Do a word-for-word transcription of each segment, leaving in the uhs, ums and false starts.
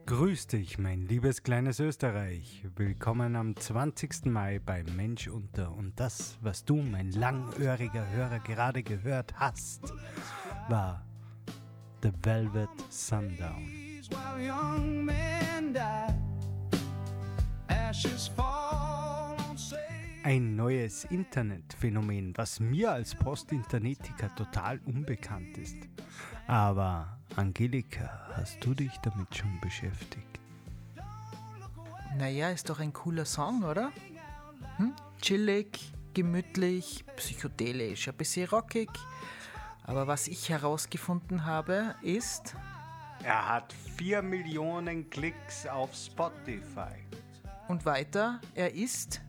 Grüß dich, mein liebes kleines Österreich. Willkommen am zwanzigsten Mai bei Mensch unter. Und das, was du, mein langöhriger Hörer, gerade gehört hast, war The Velvet Sundown. Ein neues Internetphänomen, was mir als Postinternetiker total unbekannt ist. Aber Angelika, hast du dich damit schon beschäftigt? Naja, ist doch ein cooler Song, oder? Hm? Chillig, gemütlich, psychedelisch, ein bisschen rockig. Aber was ich herausgefunden habe, ist... Er hat vier Millionen Klicks auf Spotify. Und weiter, er ist...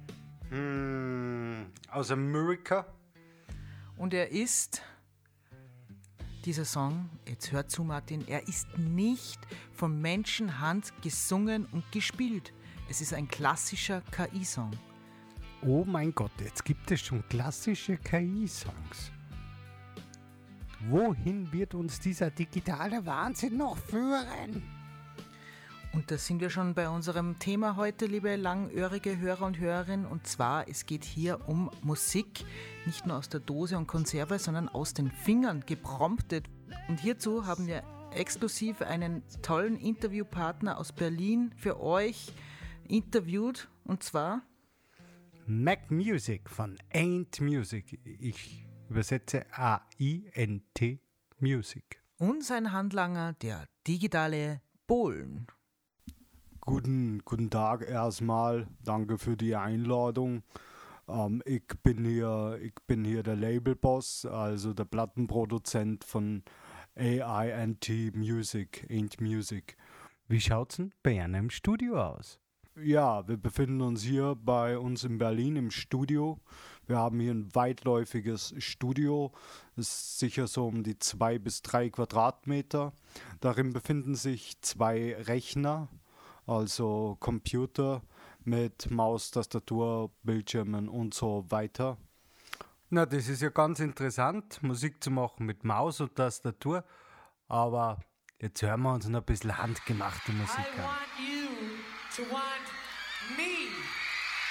Hm, aus Amerika. Und er ist... Dieser Song, jetzt hör zu Martin, er ist nicht von Menschenhand gesungen und gespielt. Es ist ein klassischer K I-Song. Oh mein Gott, jetzt gibt es schon klassische K I-Songs. Wohin wird uns dieser digitale Wahnsinn noch führen? Und da sind wir schon bei unserem Thema heute, liebe langöhrige Hörer und Hörerinnen. Und zwar, es geht hier um Musik, nicht nur aus der Dose und Konserve, sondern aus den Fingern gepromptet. Und hierzu haben wir exklusiv einen tollen Interviewpartner aus Berlin für euch interviewt. Und zwar... Mac Music von Ain't Music. Ich übersetze A I N T Music. Und sein Handlanger, der digitale Bohlen. Guten, guten Tag erstmal, danke für die Einladung. Ähm, ich, bin hier, ich bin hier der Labelboss, also der Plattenproduzent von A I N T Music, Ain't Music. Wie schaut's denn bei Ihnen im Studio aus? Ja, wir befinden uns hier bei uns in Berlin im Studio. Wir haben hier ein weitläufiges Studio, das ist sicher so um die zwei bis drei Quadratmeter. Darin befinden sich zwei Rechner, also Computer mit Maus, Tastatur, Bildschirmen und so weiter. Na, das ist ja ganz interessant, Musik zu machen mit Maus und Tastatur, aber jetzt hören wir uns noch ein bisschen handgemachte Musik an. I want you to want me.